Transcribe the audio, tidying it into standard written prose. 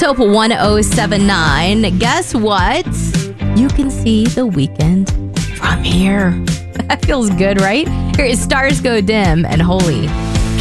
Top 1079. Guess what? You can see the weekend from here. That feels good, right? Here is Stars Go Dim and Holy.